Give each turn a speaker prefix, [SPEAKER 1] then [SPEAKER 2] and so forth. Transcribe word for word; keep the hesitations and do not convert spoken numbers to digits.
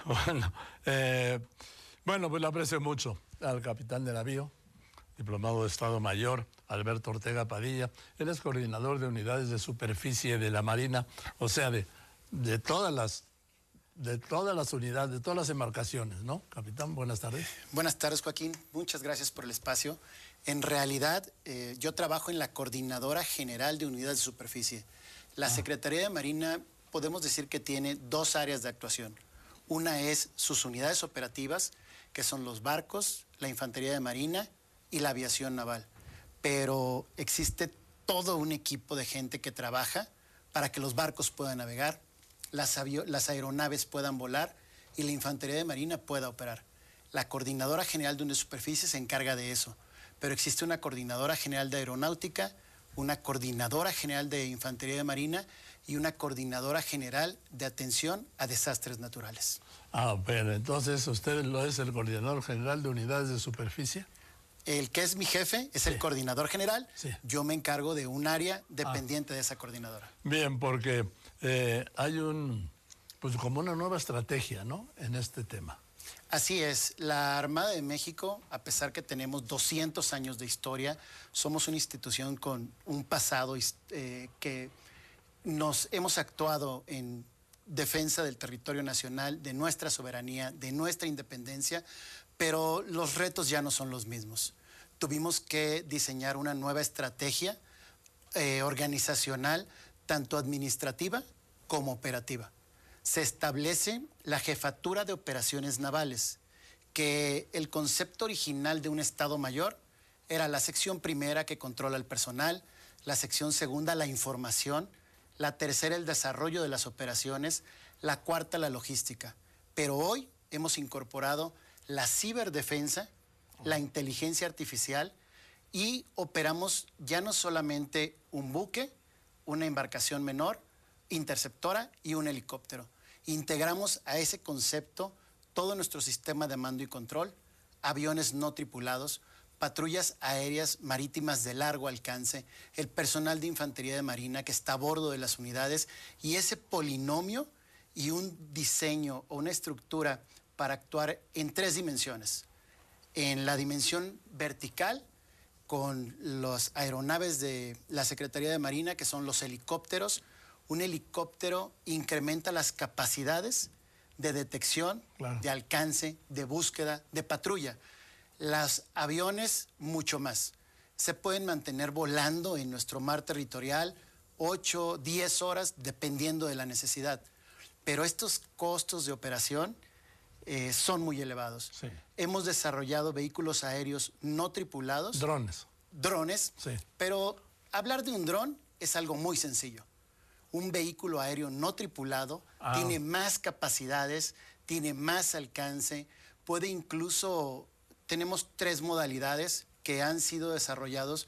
[SPEAKER 1] Bueno, eh, bueno, pues lo aprecio mucho al capitán de navío, diplomado de Estado Mayor, Alberto Ortega Padilla. Él es coordinador de unidades de superficie de la Marina, o sea, de, de todas las de todas las unidades, de todas las embarcaciones, ¿no? Capitán, buenas tardes.
[SPEAKER 2] Buenas tardes, Joaquín. Muchas gracias por el espacio. En realidad, eh, yo trabajo en la Coordinadora General de Unidades de Superficie. La ah. Secretaría de Marina, podemos decir que tiene dos áreas de actuación. Una es sus unidades operativas, que son los barcos, la Infantería de Marina y la aviación naval. Pero existe todo un equipo de gente que trabaja para que los barcos puedan navegar, las, las aeronaves puedan volar y la Infantería de Marina pueda operar. La Coordinadora General de Unidades de Superficie se encarga de eso, pero existe una Coordinadora General de Aeronáutica, una Coordinadora General de Infantería de Marina y una Coordinadora General de Atención a Desastres Naturales.
[SPEAKER 1] Ah, pero entonces usted lo es el Coordinador General de Unidades de Superficie.
[SPEAKER 2] El que es mi jefe es sí. el coordinador general. Sí. Yo me encargo de un área dependiente ah. de esa coordinadora.
[SPEAKER 1] Bien, porque eh, hay un, pues como una nueva estrategia, ¿no?, en este tema.
[SPEAKER 2] Así es. La Armada de México, a pesar que tenemos doscientos años de historia, somos una institución con un pasado eh, que nos hemos actuado en defensa del territorio nacional, de nuestra soberanía, de nuestra independencia, pero los retos ya no son los mismos. Tuvimos que diseñar una nueva estrategia eh, organizacional, tanto administrativa como operativa. Se establece la Jefatura de Operaciones Navales, que el concepto original de un Estado Mayor era la sección primera que controla el personal, la sección segunda la información, la tercera el desarrollo de las operaciones, la cuarta la logística. Pero hoy hemos incorporado la ciberdefensa, la inteligencia artificial y operamos ya no solamente un buque, una embarcación menor, interceptora y un helicóptero. Integramos a ese concepto todo nuestro sistema de mando y control, aviones no tripulados, patrullas aéreas marítimas de largo alcance, el personal de Infantería de Marina que está a bordo de las unidades y ese polinomio y un diseño o una estructura para actuar en tres dimensiones. En la dimensión vertical, con las aeronaves de la Secretaría de Marina, que son los helicópteros. Un helicóptero incrementa las capacidades de detección, claro, de alcance, de búsqueda, de patrulla. Los aviones, mucho más. Se pueden mantener volando en nuestro mar territorial ocho, diez horas, dependiendo de la necesidad. Pero estos costos de operación Eh, son muy elevados. Sí. Hemos desarrollado vehículos aéreos no tripulados.
[SPEAKER 1] Drones.
[SPEAKER 2] Drones.
[SPEAKER 1] Sí.
[SPEAKER 2] Pero hablar de un dron es algo muy sencillo. Un vehículo aéreo no tripulado ah. tiene más capacidades, tiene más alcance, puede incluso... Tenemos tres modalidades que han sido desarrollados